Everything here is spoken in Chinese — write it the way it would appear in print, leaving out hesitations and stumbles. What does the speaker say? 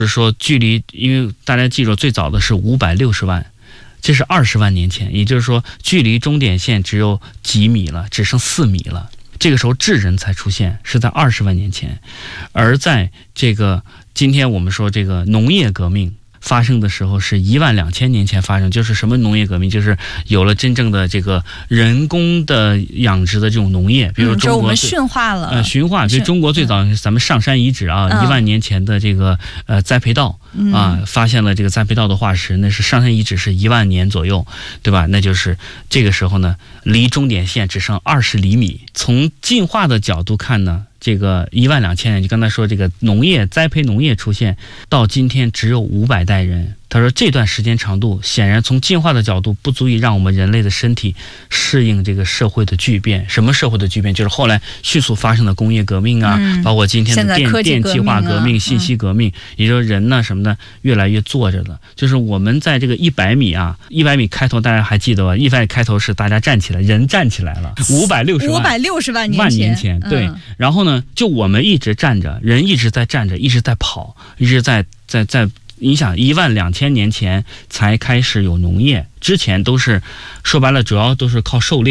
就是说距离，因为大家记住最早的是560万，这是20万年前，也就是说距离终点线只有几米了，只剩4米了。这个时候智人才出现，是在20万年前。而在这个今天我们说这个农业革命发生的时候是12000年前发生，就是什么农业革命？就是有了真正的这个人工的养殖的这种农业，比如中国我们驯化了， 驯化。比如中国最早咱们上山遗址啊，1万年前的这个栽培道啊，发现了这个栽培道的化石，那是上山遗址是1万年左右，对吧？那就是这个时候呢，离终点线只剩20厘米。从进化的角度看呢，这个12000年，就刚才说这个农业栽培农业出现到今天只有500代人。他说这段时间长度显然从进化的角度不足以让我们人类的身体适应这个社会的巨变。什么社会的巨变？就是后来迅速发生的工业革命啊，包括今天的电气化革命、信息革命，也就是人呢什么的越来越坐着了。就是我们在这个100米啊，100米开头大家还记得吧？100米开头是大家站起来，人站起来了，560万年前，对。然后呢，就我们一直站着，人一直在站着，一直在跑，一直在。你想12000年前才开始有农业，之前都是说白了主要都是靠狩猎。